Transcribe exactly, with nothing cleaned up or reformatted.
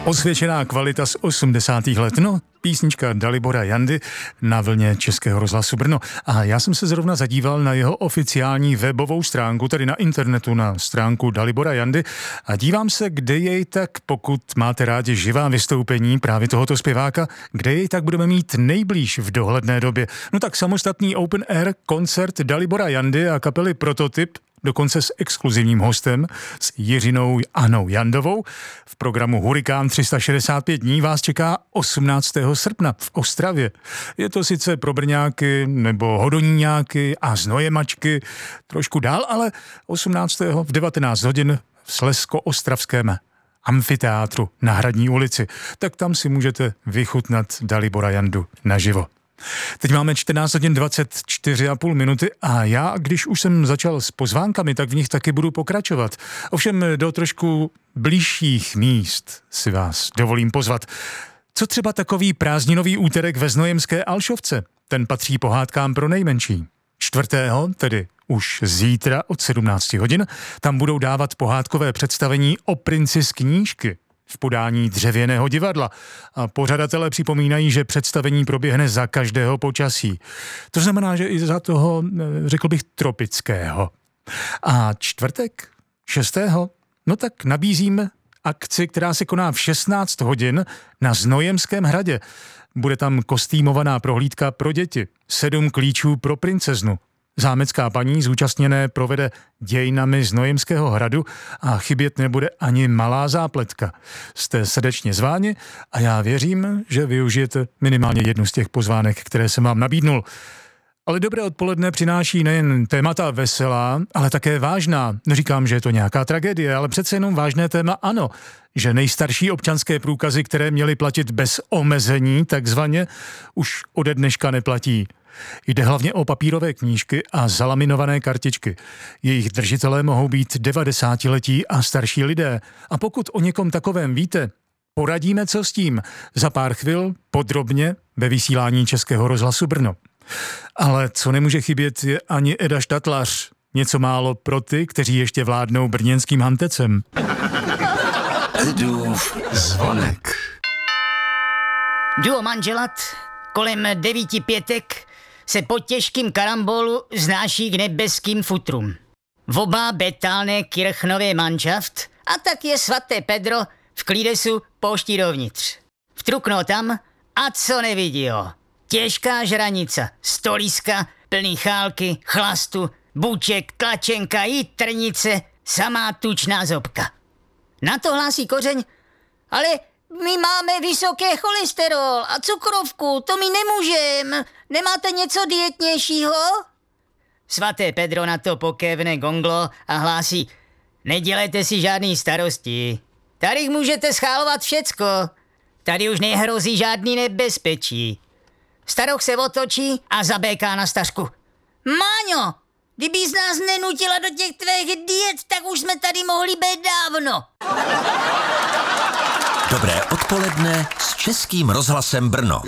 Osvědčená kvalita z osmdesátých let, no, písnička Dalibora Jandy na vlně Českého rozhlasu Brno. A já jsem se zrovna zadíval na jeho oficiální webovou stránku, tedy na internetu na stránku Dalibora Jandy a dívám se, kde jej tak, pokud máte rádi živá vystoupení právě tohoto zpěváka, kde jej tak budeme mít nejblíž v dohledné době. No tak samostatný open air koncert Dalibora Jandy a kapely Prototyp, dokonce s exkluzivním hostem, s Jiřinou Anou Jandovou. V programu Hurikán tři sta šedesát pět dní vás čeká osmnáctého srpna v Ostravě. Je to sice pro Brňáky nebo Hodoníňáky a Znojemačky trošku dál, ale osmnáctého v devatenáct hodin v Slezsko-ostravském amfiteátru na Hradní ulici. Tak tam si můžete vychutnat Dalibora Jandu naživo. Teď máme čtrnáct hodin dvacet čtyři a půl minuty a já, když už jsem začal s pozvánkami, tak v nich taky budu pokračovat. Ovšem do trošku blížších míst si vás dovolím pozvat. Co třeba takový prázdninový úterek ve znojemské Alšovce? Ten patří pohádkám pro nejmenší. Čtvrtého, tedy už zítra od sedmnácti hodin, tam budou dávat pohádkové představení O princi z knížky v podání Dřevěného divadla. A pořadatelé připomínají, že představení proběhne za každého počasí. To znamená, že i za toho, řekl bych, tropického. A čtvrtek, šestého, no tak nabízíme akci, která se koná v šestnáct hodin na Znojemském hradě. Bude tam kostýmovaná prohlídka pro děti, sedm klíčů pro princeznu. Zámecká paní zúčastněné provede dějinami Znojemského hradu a chybět nebude ani malá zápletka. Jste srdečně zváni a já věřím, že využijete minimálně jednu z těch pozvánek, které jsem vám nabídnul. Ale dobré odpoledne přináší nejen témata veselá, ale také vážná. Neříkám, že je to nějaká tragédie, ale přece jenom vážné téma ano, že nejstarší občanské průkazy, které měly platit bez omezení, takzvaně, už ode dneška neplatí. Jde hlavně o papírové knížky a zalaminované kartičky. Jejich držitelé mohou být devadesátiletí a starší lidé. A pokud o někom takovém víte, poradíme, co s tím. Za pár chvil podrobně ve vysílání Českého rozhlasu Brno. Ale co nemůže chybět je ani Eda Štatlař. Něco málo pro ty, kteří ještě vládnou brněnským hantecem. Edův zvonek. Duo manželat kolem devíti pětek se po těžkým karambolu znáší k nebeským futrům. Oba betálné kirchnové manšaft a tak je svaté Pedro v klídesu pouští dovnitř. Vtruknou tam a co nevidí ho. Těžká žranica, stoliska, plný chálky, chlastu, buček, tlačenka i trnice, samá tučná zobka. Na to hlásí kořeň, ale my máme vysoké cholesterol a cukrovku, to my nemůžem. Nemáte něco dietnějšího? Svaté Pedro na to pokévne gonglo a hlásí: nedělejte si žádný starosti. Tady můžete schálovat všecko. Tady už nehrozí žádný nebezpečí. Staroch se otočí a zabéká na stařku: Máňo, kdybys nás nenutila do těch tvých diet, tak už jsme tady mohli být dávno. Dobré odpoledne s Českým rozhlasem Brno.